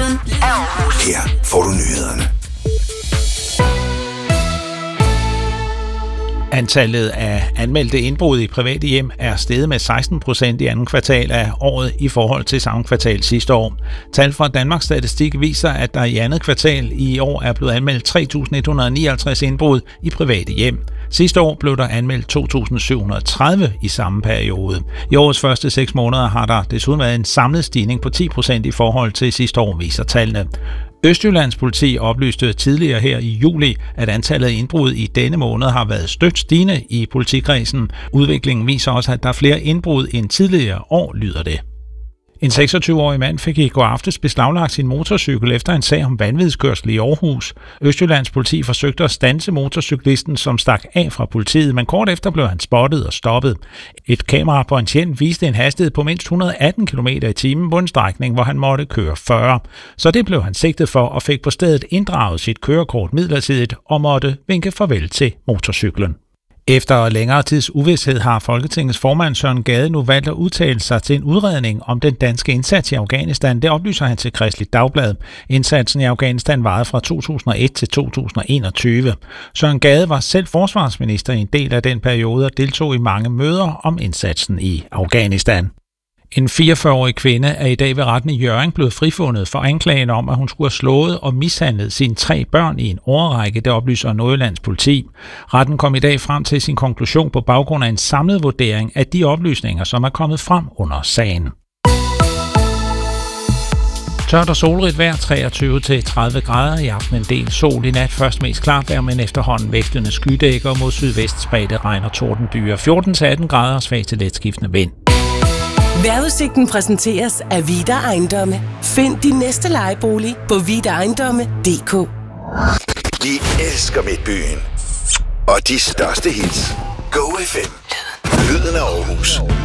af Aarhus. Her får du nyhederne. Antallet af anmeldte indbrud i private hjem er steget med 16% i andet kvartal af året i forhold til samme kvartal sidste år. Tal fra Danmarks Statistik viser, at der i andet kvartal i år er blevet anmeldt 3.159 indbrud i private hjem. Sidste år blev der anmeldt 2.730 i samme periode. I årets første 6 måneder har der desuden været en samlet stigning på 10% i forhold til sidste år, viser tallene. Østjyllands politi oplyste tidligere her i juli, at antallet af indbrud i denne måned har været stødt stigende i politikredsen. Udviklingen viser også, at der er flere indbrud end tidligere år, lyder det. En 26-årig mand fik i går aftes beslaglagt sin motorcykel efter en sag om vanvidskørsel i Aarhus. Østjyllands politi forsøgte at standse motorcyklisten, som stak af fra politiet, men kort efter blev han spottet og stoppet. Et kamera på hans hjelm viste en hastighed på mindst 118 km/t på en strækning, hvor han måtte køre 40. Så det blev han sigtet for og fik på stedet inddraget sit kørekort midlertidigt og måtte vinke farvel til motorcyklen. Efter længere tids uvished har Folketingets formand Søren Gade nu valgt at udtale sig til en udredning om den danske indsats i Afghanistan. Det oplyser han til Kristeligt Dagblad. Indsatsen i Afghanistan varede fra 2001 til 2021. Søren Gade var selv forsvarsminister i en del af den periode og deltog i mange møder om indsatsen i Afghanistan. En 44-årig kvinde er i dag ved retten i Hjørring blevet frifundet for anklagen om, at hun skulle have slået og mishandlet sine 3 børn i en årrække, det oplyser Nordjyllands politi. Retten kom i dag frem til sin konklusion på baggrund af en samlet vurdering af de oplysninger, som er kommet frem under sagen. Tørt og solrigt vejr, 23-30 grader, i aften en del sol, i nat først mest klart vejr, men efterhånden vækstende skydækker mod sydvest spredte regn og tordenbyer, 14-18 grader og svag til letskiftende vind. Vejrudsigten præsenteres af Vida Ejendomme. Find din næste lejebolig på vidaejendomme.dk. Vi elsker Midtbyen. Og de største hits. Go FM. Lyden af Aarhus.